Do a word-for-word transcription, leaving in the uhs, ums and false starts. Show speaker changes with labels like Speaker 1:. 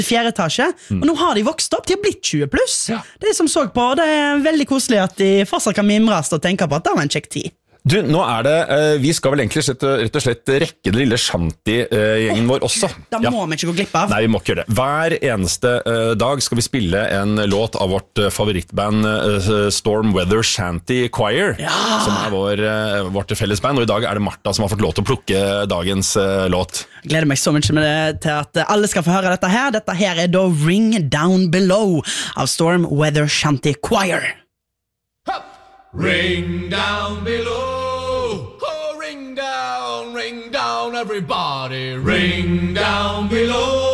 Speaker 1: fjerde etasje, mm. og nå har de vokst opp, de har blitt tjue pluss.
Speaker 2: Ja.
Speaker 1: Det som så på, det er veldig koselig at de fortsatt kan mimres og tenke på at det var en kjekk tid.
Speaker 2: Du, nå er det, uh, vi skal vel egentlig slett, rett og slett rekke det lille Shanti-gjengen uh, vår også.
Speaker 1: Da må ja. vi ikke gå glipp av.
Speaker 2: Nei, vi må ikke gjøre det. Hver eneste uh, dag skal vi spille en låt av vårt uh, favorittband uh, Storm Weather Shanty Choir,
Speaker 1: ja.
Speaker 2: som er vår, uh, vårt fellesband, og i dag er det Martha som har fått lov til å plukke dagens uh, låt.
Speaker 1: Jeg gleder meg så mye med det til at alle skal få høre dette her. Dette her er da Ring Down Below av Storm Weather Shanty Choir.
Speaker 3: Ring down below, oh, ring down, ring down everybody, ring down below.